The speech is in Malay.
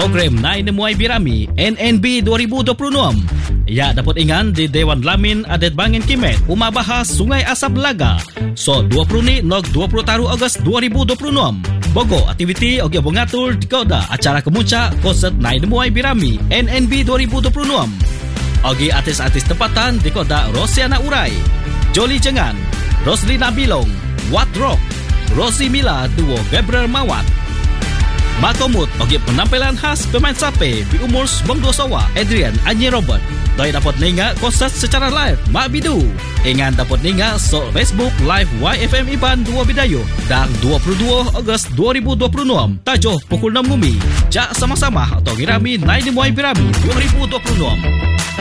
program Nai Nemuai Birami NNB 2026. Ia dapat ingan di Dewan Lamin Adet Bangin Kimet Umabahas Sungai Asap Laga. So 20 ni nog 20 taru Ogos 2026. Bogo aktiviti ogi bongatur di koda acara kemuncak konsert Nai Nemuai Birami NNB 2026. Ogi artis-artis tempatan di koda Rosiana Urai, Jolly Jengan, Roslina Bilong, Wat Rock, Rosie Mila duo Gabriel Mawat. Makomut ogi penampilan khas pemain sape di umur 92 sawa Adrian Anyi Robert. Doi dapat ninga konsert secara live Mak Bidu. Ingan dapat ninga so Facebook live YFM Iban 2 Bidayo dan 22 Ogos 2026 tajuh pukul 6 Mumi. Jak sama-sama atau Girami Nai Nemuai Birami 2026.